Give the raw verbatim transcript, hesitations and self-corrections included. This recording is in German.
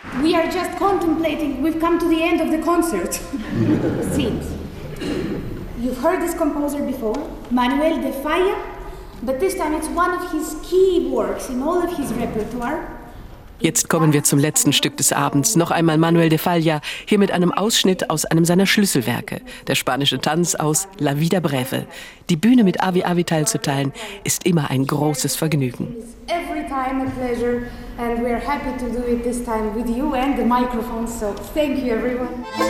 We are just contemplating, we've come to the end of the concert. Seems. You've heard this composer before, Manuel de Falla, but this time it's one of his key works in all of his repertoire. Jetzt kommen wir zum letzten Stück des Abends. Noch einmal Manuel de Falla, hier mit einem Ausschnitt aus einem seiner Schlüsselwerke. Der spanische Tanz aus La Vida Breve. Die Bühne mit Avi Avi teilzuteilen, ist immer ein großes Vergnügen. Every time a pleasure, and we're happy to do it this time with you and the microphone, so thank you everyone.